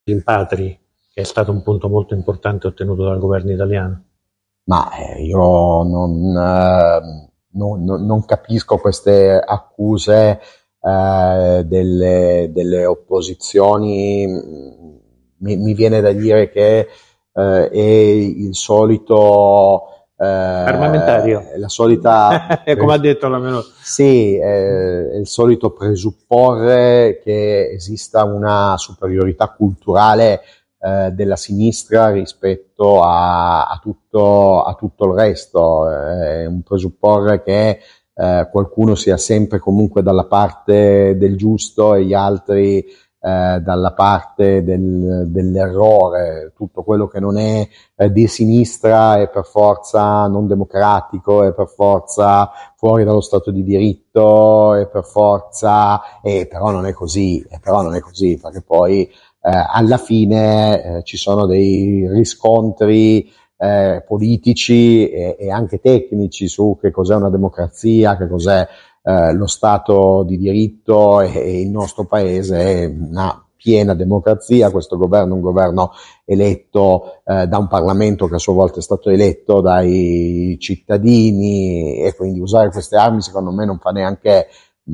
rimpatri, che è stato un punto molto importante ottenuto dal governo italiano. Ma io non capisco queste accuse delle opposizioni. Mi viene da dire che è il solito Armamentario. la solita come ha detto la Meloni. Sì, è il solito presupporre che esista una superiorità culturale della sinistra rispetto a tutto il resto. È un presupporre che qualcuno sia sempre comunque dalla parte del giusto e gli altri dalla parte dell'errore. Tutto quello che non è di sinistra è per forza non democratico, è per forza fuori dallo Stato di diritto, è per forza, però non è così, perché poi alla fine ci sono dei riscontri politici e anche tecnici su che cos'è una democrazia, che cos'è lo Stato di diritto, e il nostro paese è una piena democrazia. Questo governo è un governo eletto da un Parlamento che a sua volta è stato eletto dai cittadini, e quindi usare queste armi secondo me non fa neanche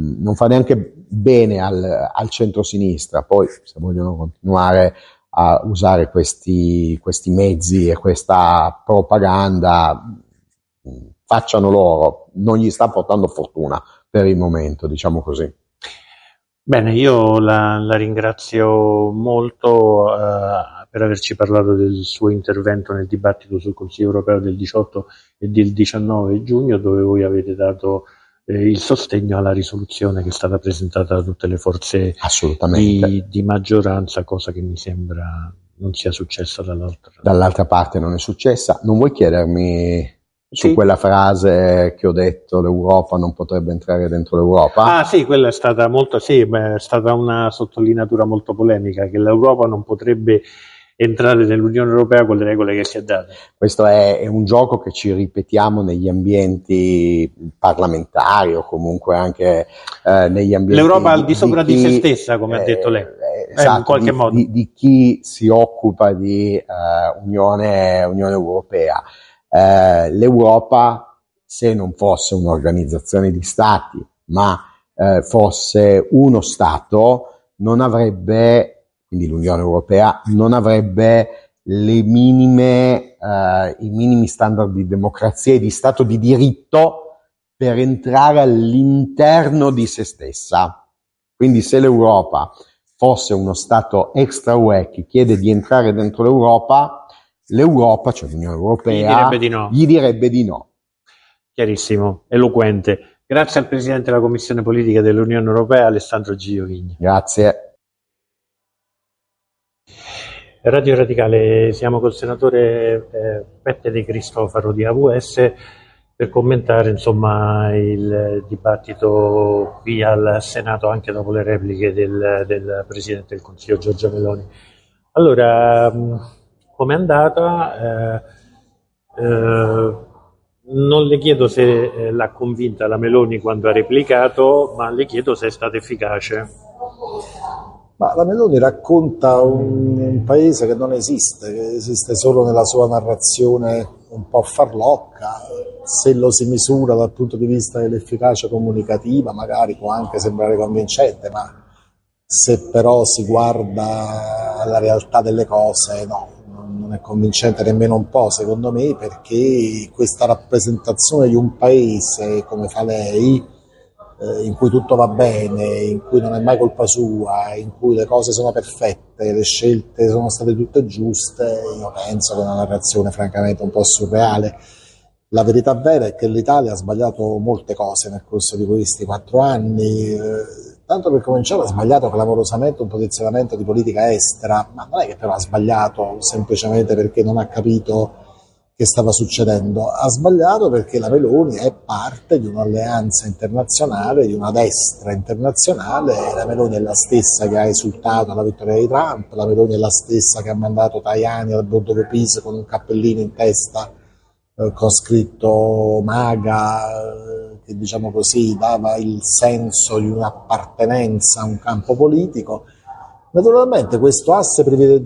bene al centro-sinistra. Poi se vogliono continuare a usare questi mezzi e questa propaganda, facciano loro, non gli sta portando fortuna per il momento, diciamo così. Bene, io la ringrazio molto per averci parlato del suo intervento nel dibattito sul Consiglio europeo del 18 e del 19 giugno, dove voi avete dato il sostegno alla risoluzione che è stata presentata da tutte le forze di maggioranza, cosa che mi sembra non sia successa dall'altra parte. Non è successa. Non vuoi chiedermi su quella frase che ho detto, l'Europa non potrebbe entrare dentro l'Europa? Ah sì, quella è stata è stata una sottolineatura molto polemica, che l'Europa non potrebbe entrare nell'Unione Europea con le regole che si è date. Questo è un gioco che ci ripetiamo negli ambienti parlamentari, o comunque anche negli ambienti. L'Europa al di sopra di se stessa, come ha detto lei. Esatto, in qualche modo. Di chi si occupa di Unione Europea. L'Europa, se non fosse un'organizzazione di stati, ma fosse uno Stato, non avrebbe, quindi l'Unione Europea, non avrebbe i minimi standard di democrazia e di Stato di diritto per entrare all'interno di se stessa. Quindi se l'Europa fosse uno Stato extra UE che chiede di entrare dentro l'Europa, cioè l'Unione Europea, gli direbbe di no. Chiarissimo, eloquente. Grazie al Presidente della Commissione Politica dell'Unione Europea, Alessandro Giovigni. Grazie. Radio Radicale, siamo col senatore Peppe De Cristofaro di AVS per commentare insomma il dibattito qui al Senato, anche dopo le repliche del Presidente del Consiglio Giorgia Meloni. Allora, com'è andata? Non le chiedo se l'ha convinta la Meloni quando ha replicato, ma le chiedo se è stata efficace. Ma la Meloni racconta un paese che non esiste, che esiste solo nella sua narrazione un po' farlocca. Se lo si misura dal punto di vista dell'efficacia comunicativa, magari può anche sembrare convincente, ma se però si guarda alla realtà delle cose, no, non è convincente nemmeno un po', secondo me, perché questa rappresentazione di un paese, come fa lei, in cui tutto va bene, in cui non è mai colpa sua, in cui le cose sono perfette, le scelte sono state tutte giuste, io penso che è una narrazione francamente un po' surreale. La verità vera è che l'Italia ha sbagliato molte cose nel corso di questi 4 anni, tanto per cominciare ha sbagliato clamorosamente un posizionamento di politica estera, ma non è che però ha sbagliato semplicemente perché non ha capito che stava succedendo, ha sbagliato perché la Meloni è parte di un'alleanza internazionale, di una destra internazionale. La Meloni è la stessa che ha esultato alla vittoria di Trump, la Meloni è la stessa che ha mandato Tajani al bordo del Pisa con un cappellino in testa con scritto MAGA, che diciamo così dava il senso di un'appartenenza a un campo politico. Naturalmente questo asse privilegiato